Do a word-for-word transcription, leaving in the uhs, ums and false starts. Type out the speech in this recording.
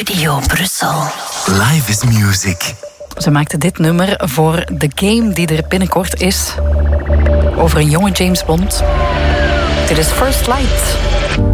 Radio Brussel. Live is music. Ze maakte dit nummer voor de game die er binnenkort is. Over een jonge James Bond. Dit is First Light.